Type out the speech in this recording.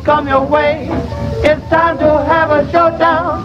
come your way. It's time to have a showdown.